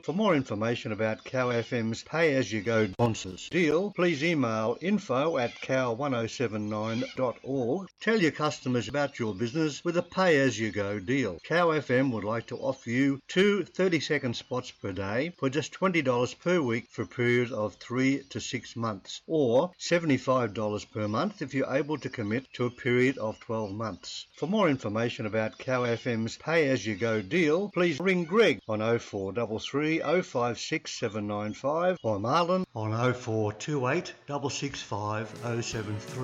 For more information about Cow FM's pay-as-you-go sponsors deal, please email info@cow1079.org. Tell your customers about your business with a pay-as-you-go deal. Cow FM would like to offer you 2 30-second spots per day for just $20 per week for a period of 3 to 6 months, or $75 per month if you're able to commit to a period of 12 months. For more information about Cow FM's pay-as-you-go deal, please ring Greg on 0433 056 795 or Marlon on 0428 665 073.